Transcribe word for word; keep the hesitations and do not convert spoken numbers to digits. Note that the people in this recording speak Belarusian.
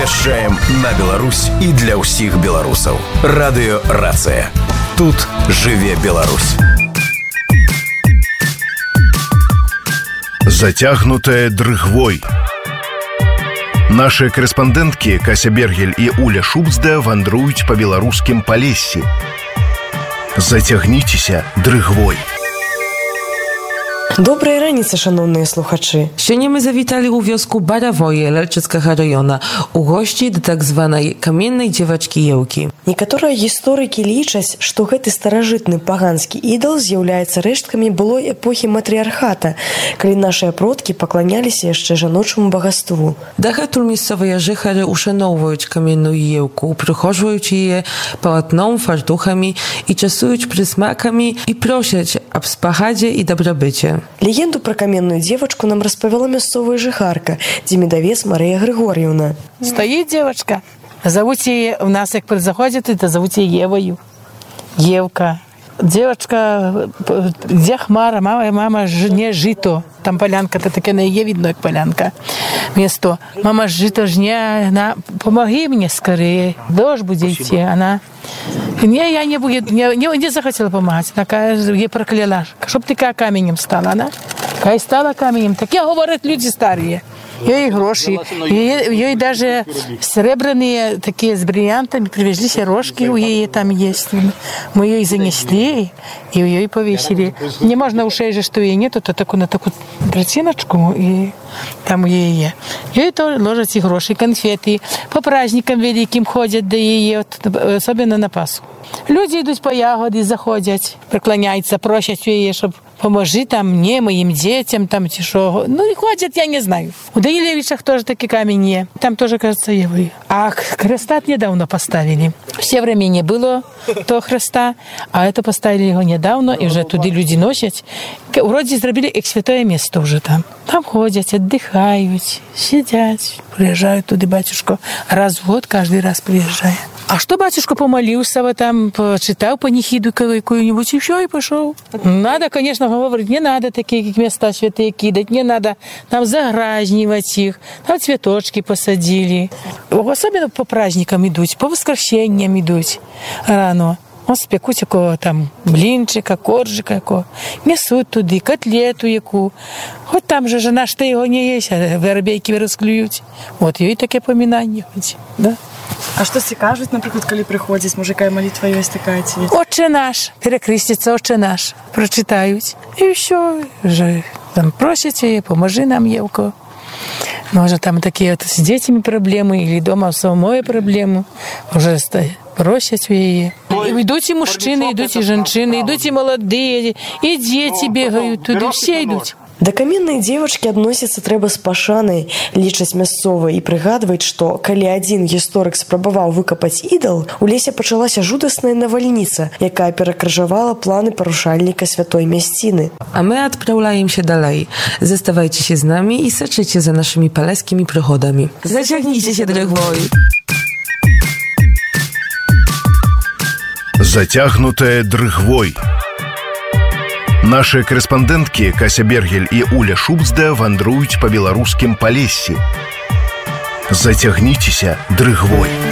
Вяшчаем на Беларусь і для ўсіх беларусаў. Радыё Рацыя. Тут жыве Беларусь. Зацягнутая дрыгвой. Наши корэспандэнткі Кася Бергель і Уля Шубцда вандруюць па беларускім палессі. Зацягніцеся дрыгвой. Добрая раніца, шановныя слухачы. Сёння мы завіталі ў вёску Баравое Лельчыцкага раёна у госці да так званай каменнай дзевачкі Еўкі. Некаторыя гісторыкі лічаць, што гэты старажытны паганскі ідал з'яўляецца рэшткамі былой эпохі матрыархата, калі нашыя продкі пакланяліся яшчэ жаночаму багаству. Дагэтуль мясцовыя жыхары ушаноўваюць каменную Еўку, упрыгожваюць яе палатном, фартухамі і часуюць прысмакамі і просяць аб спагадзе і дабрабыце. Легенду пра каменную дзевачку нам распавяла мясцовая жыхарка, дземедавец Марыя Григорьевна. Стоит девочка, зовут ее, у нас как заходит, это зовут ее Евою. Евка. Девочка, где хмара, мама, мама, не жито. Там полянка-то таке не є видно, як полянка. Место. Мама, жито жне, она, помоги мне скорее, дождь будет идти. Она, не, я не, буду, не, не, не захотела помогать. Она ей прокляла, чтоб ты как каменем стала. Она, как стала каменем. Таке говорят люди старые. Ей гроши, ей, ей даже серебряные такие с бриллиантами привезли, сережки у ей там есть. Мы ее занесли и ее повесили. Не можно ушей же, что ей нету, то такую на такую братиночку и там у ей. Ей то ложат и гроши, конфеты. По праздникам великим ходят до ее, особенно на Пасху. Люди идут по ягоды, заходят, преклоняются, просят ее, чтобы поможи там мне, моим детям, там тишо. Ну и ходят, я не знаю. У Данилевичах тоже такие камни. Там тоже, кажется, евы. А хрестат недавно поставили. Все время не было того хреста, а это поставили его недавно, и уже туда люди носят. Вроде сделали как святое место уже там. Там ходят, отдыхают, сидят, приезжают туда батюшку. Раз в год каждый раз приезжает. А что батюшка помолился, вот там почитал панихиду какую-нибудь, и все, и пошел. Надо, конечно, говорить, не надо такие места святые кидать, не надо там загражнивать их, там цветочки посадили. Особенно по праздникам идут, по воскресеньям идут рано. Он спекуть якого там блинчика, коржика якого, несуть туди, котлету яку. От там же жена ж його не їсть, а воробейки розклюють. От їй таке поминання. Да? А що всі кажуть, наприклад, коли приходять, може, яка молитва є така? Отче наш, перекреститься, Отче наш, прочитають. І все, вже там просять її, поможи нам, Євко. Може, там такі от з дітьми проблеми, або вдома самої проблеми, вже просять її. Йдуть і мужчини, йдуть і жінки, йдуть і молоді, і діти бігають туди, всі йдуть. Да каменнай дзевачкі адносіцца трэба з пашанай, лічаць мясцовыя і прыгадваюць, што калі адзін гісторык спрабаваў выкапаць ідал, у лесе пачалася жудасная навальніца, якая перакрыжавала планы парушальніка святой мясціны. А мы адпраўляемся далей. Заставайцеся з намі і сачыце за нашымі палескімі прыгодамі. Зацягніцеся дрыгвой. Зацягнутая дрыгвой. Наши корэспандэнткі Кася Бергель і Уля Шубцда вандруюць па беларускім палессі. Зацягніцеся дрыгвой.